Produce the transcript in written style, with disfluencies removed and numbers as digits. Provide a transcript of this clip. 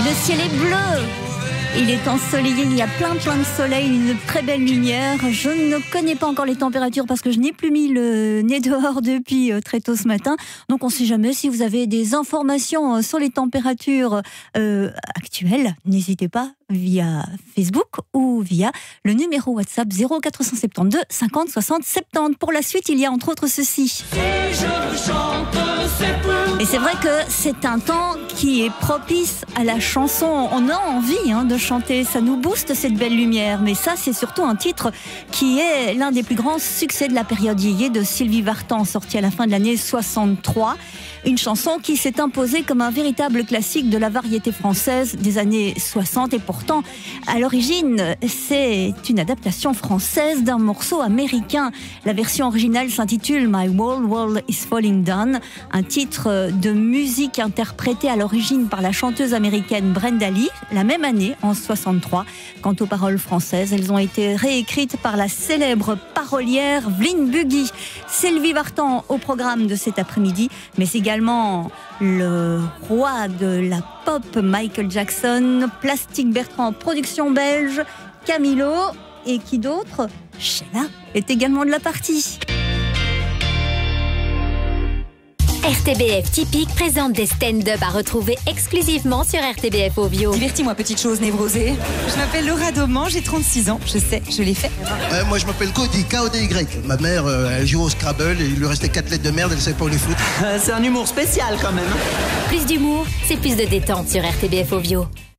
Le ciel est bleu. Il est ensoleillé, il y a plein de soleil, une très belle lumière. Je ne connais pas encore les températures parce que je n'ai plus mis le nez dehors depuis très tôt ce matin. Donc on ne sait jamais si vous avez des informations sur les températures actuelles. N'hésitez pas via Facebook ou via le numéro WhatsApp 0472 50 60 70. Pour la suite, il y a entre autres ceci. Et c'est vrai que c'est un temps qui est propice à la chanson. On a envie de chanter, ça nous booste cette belle lumière. Mais ça, c'est surtout un titre qui est l'un des plus grands succès de la période yéyé de Sylvie Vartan, sorti à la fin de l'année 63. Une chanson qui s'est imposée comme un véritable classique de la variété française des années 60. Et pourtant, à l'origine, c'est une adaptation française d'un morceau américain. La version originale s'intitule My Whole World is Falling Down, un titre de musique interprété à l'origine par la chanteuse américaine Brenda Lee, la même année, en 63. Quant aux paroles françaises, elles ont été réécrites par la célèbre parolière Vlyn Buggy. Sylvie Vartan au programme de cet après-midi, mais également le roi de la pop Michael Jackson, Plastique Bertrand, production belge, Camilo et qui d'autre? Sheila est également de la partie. RTBF Typique présente des stand-up à retrouver exclusivement sur RTBF Ovio. Divertis-moi, petite chose névrosée. Je m'appelle Laura Dauman, j'ai 36 ans. Je sais, je l'ai fait. Moi, je m'appelle Cody, K-O-D-Y. Ma mère, elle joue au Scrabble et il lui restait 4 lettres de merde, elle ne savait pas où les foutre. C'est un humour spécial quand même. Plus d'humour, c'est plus de détente sur RTBF Ovio.